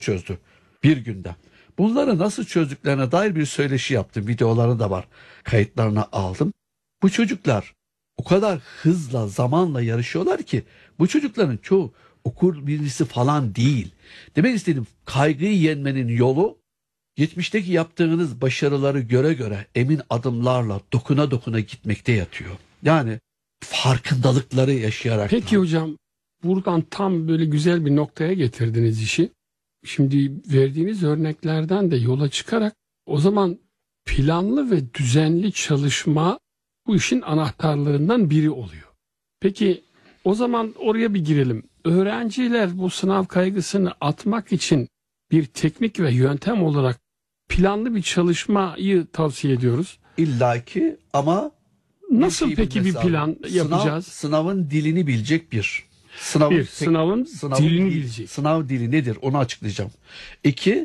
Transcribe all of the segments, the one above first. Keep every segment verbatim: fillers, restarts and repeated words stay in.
çözdü bir günde. Bunları nasıl çözdüklerine dair bir söyleşi yaptım. Videoları da var. Kayıtlarına aldım. Bu çocuklar o kadar hızla, zamanla yarışıyorlar ki bu çocukların çoğu okur birisi falan değil. Demek istediğim, kaygıyı yenmenin yolu geçmişteki yaptığınız başarıları göre göre emin adımlarla dokuna dokuna gitmekte yatıyor. Yani farkındalıkları yaşayarak. Peki hocam, buradan tam böyle güzel bir noktaya getirdiniz işi. Şimdi verdiğiniz örneklerden de yola çıkarak o zaman planlı ve düzenli çalışma bu işin anahtarlarından biri oluyor. Peki o zaman oraya bir girelim. Öğrenciler bu sınav kaygısını atmak için bir teknik ve yöntem olarak planlı bir çalışmayı tavsiye ediyoruz. İlla ki, ama nasıl bir şey peki bir plan abi. yapacağız? Sınav, sınavın dilini bilecek bir. Sınavın, bir, sınavın sınavın dilini dil, bilecek. Sınav dili nedir onu açıklayacağım. İki,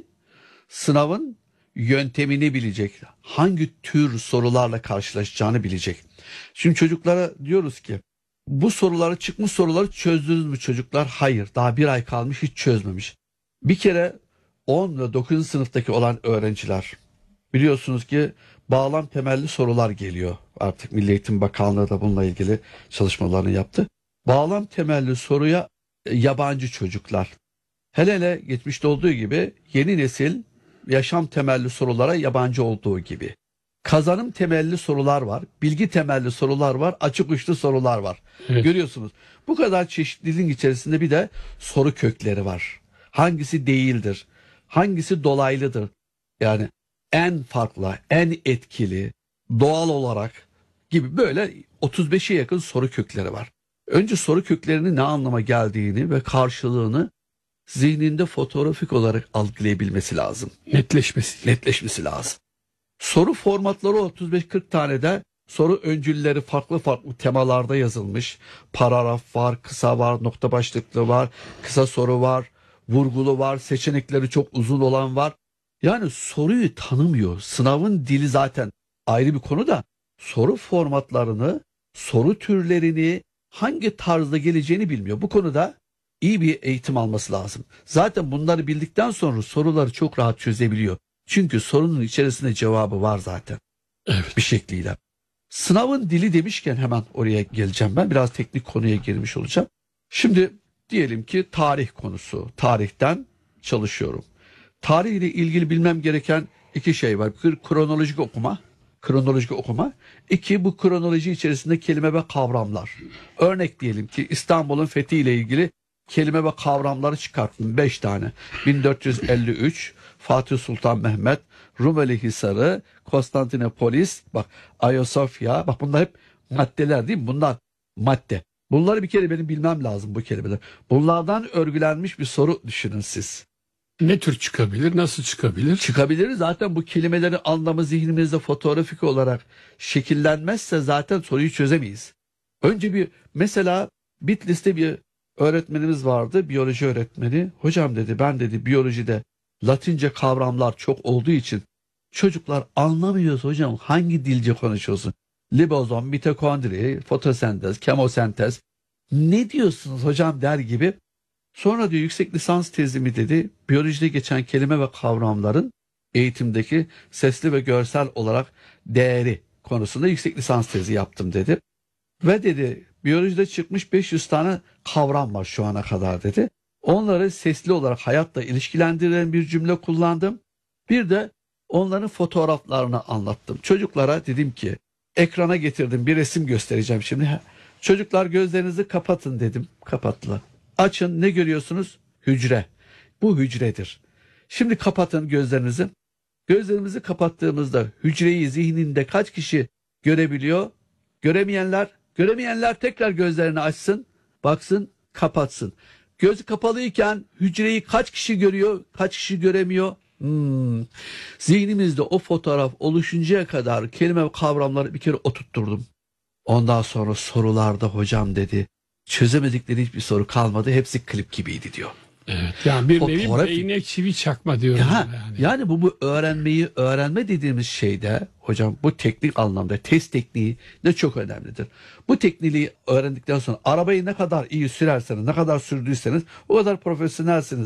sınavın yöntemini bilecek. Hangi tür sorularla karşılaşacağını bilecek. Şimdi çocuklara diyoruz ki bu soruları, çıkmış soruları çözdünüz mü çocuklar? Hayır, daha bir ay kalmış, hiç çözmemiş. Bir kere on ve dokuzuncu sınıftaki olan öğrenciler, biliyorsunuz ki bağlam temelli sorular geliyor. Artık Milli Eğitim Bakanlığı da bununla ilgili çalışmalarını yaptı. Bağlam temelli soruya yabancı çocuklar. Hele hele geçmişte olduğu gibi yeni nesil yaşam temelli sorulara yabancı olduğu gibi. Kazanım temelli sorular var, bilgi temelli sorular var, açık uçlu sorular var. Evet. Görüyorsunuz. Bu kadar çeşitliliğin içerisinde bir de soru kökleri var. Hangisi değildir? Hangisi dolaylıdır? Yani en farklı, en etkili, doğal olarak gibi böyle otuz beşe yakın soru kökleri var. Önce soru köklerinin ne anlama geldiğini ve karşılığını zihninde fotoğrafik olarak algılayabilmesi lazım. Netleşmesi. Netleşmesi lazım. Soru formatları otuz beş kırk tane de soru öncülleri farklı farklı temalarda yazılmış. Paragraf var, kısa var, nokta başlıklı var, kısa soru var, vurgulu var, seçenekleri çok uzun olan var. Yani soruyu tanımıyor. Sınavın dili zaten ayrı bir konu da soru formatlarını, soru türlerini, hangi tarzda geleceğini bilmiyor. Bu konuda iyi bir eğitim alması lazım. Zaten bunları bildikten sonra soruları çok rahat çözebiliyor. Çünkü sorunun içerisinde cevabı var zaten. Evet. Bir şekliyle. Sınavın dili demişken hemen oraya geleceğim ben. Biraz teknik konuya girmiş olacağım. Şimdi diyelim ki tarih konusu. Tarihten çalışıyorum. Tarih ile ilgili bilmem gereken iki şey var. Bir, kronolojik okuma. Kronolojik okuma. İki, bu kronoloji içerisinde kelime ve kavramlar. Örnek diyelim ki İstanbul'un fethi ile ilgili kelime ve kavramları çıkarttım. Beş tane. bin dört yüz elli üç, Fatih Sultan Mehmet, Rumeli Hisarı, Konstantinopolis, bak Ayasofya, bak bunlar hep maddeler değil mi? Bunlar madde. Bunları bir kere benim bilmem lazım, bu kelimeler. Bunlardan örgülenmiş bir soru düşünün siz. Ne tür çıkabilir? Nasıl çıkabilir? Çıkabilir. Zaten bu kelimelerin anlamı zihnimizde fotoğrafik olarak şekillenmezse zaten soruyu çözemeyiz. Önce bir, mesela Bitlis'te bir öğretmenimiz vardı, biyoloji öğretmeni. Hocam dedi, ben dedi biyolojide Latince kavramlar çok olduğu için çocuklar anlamıyoruz hocam, hangi dilce konuşuyorsun? Libozom, mitokondri, fotosentez, kemosentez. Ne diyorsunuz hocam der gibi. Sonra diyor yüksek lisans tezimi dedi biyolojide geçen kelime ve kavramların eğitimdeki sesli ve görsel olarak değeri konusunda yüksek lisans tezi yaptım dedi. Ve dedi biyolojide çıkmış beş yüz tane kavram var şu ana kadar dedi. Onları sesli olarak hayatla ilişkilendiren bir cümle kullandım. Bir de onların fotoğraflarını anlattım. Çocuklara dedim ki ekrana getirdim, bir resim göstereceğim şimdi. Çocuklar gözlerinizi kapatın dedim. Kapattılar. Açın, ne görüyorsunuz? Hücre. Bu hücredir. Şimdi kapatın gözlerinizi. Gözlerimizi kapattığımızda hücreyi zihninde kaç kişi görebiliyor? Göremeyenler, göremeyenler tekrar gözlerini açsın, baksın, kapatsın. Gözü kapalıyken hücreyi kaç kişi görüyor, kaç kişi göremiyor? Hmm. Zihnimizde o fotoğraf oluşuncaya kadar kelime ve kavramları bir kere oturtturdum. Ondan sonra sorularda hocam dedi, çözemedikleri hiçbir soru kalmadı, hepsi klip gibiydi diyor. Evet. Yani bir nevi Fotoğraf... beyne çivi çakma diyorum. Ya, yani. yani bu, bu öğrenmeyi, öğrenme dediğimiz şeyde hocam bu teknik anlamda test tekniği de çok önemlidir. Bu tekniği öğrendikten sonra arabayı ne kadar iyi sürerseniz, ne kadar sürdüyseniz o kadar profesyonelsinizdir.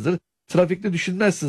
trafikte düşünmezsin.